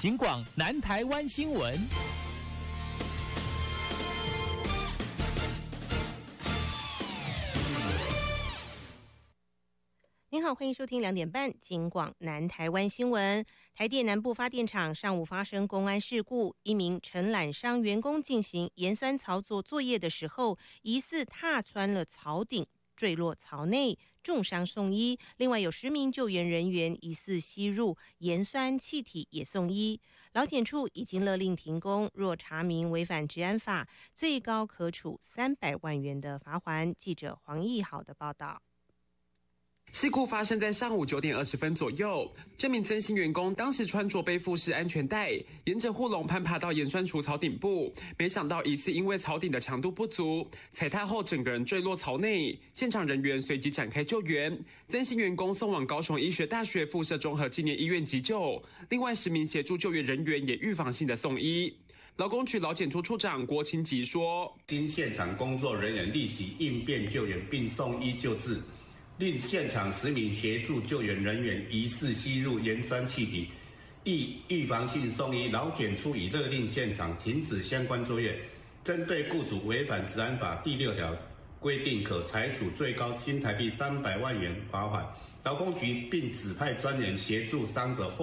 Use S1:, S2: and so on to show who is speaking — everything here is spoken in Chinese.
S1: 警广南台湾新闻。
S2: 您好，欢迎收听2点半警广南台湾新闻。台电南部发电厂上午发生工安事故，一名承揽商员工进行盐酸槽作业的时候，疑似踏穿了槽顶，坠落槽内，重伤送医。另外有10名救援人员疑似吸入盐酸气体也送医。劳检处已经勒令停工，若查明违反治安法，最高可处300万元的罚锾。记者黄义豪的报道。
S3: 事故发生在上午9点20分左右，这名曾姓员工当时穿着背负式安全带，沿着护笼攀爬到盐酸除槽顶部，没想到疑似因为槽顶的强度不足，踩踏后整个人坠落槽内，现场人员随即展开救援，曾姓员工送往高雄医学大学附设综合纪念医院急救，另外10名协助救援人员也预防性的送医。劳工局劳检处处长郭清吉说：
S4: 经现场工作人员立即应变救援并送医救治，令现场10名协助救援人员疑似吸入盐酸气体，亦预防性送医。劳检处已勒令现场停止相关作业，针对雇主违反治安法第6条规定，可裁处最高新台币300万元罚款。劳工局并指派专员协助伤者后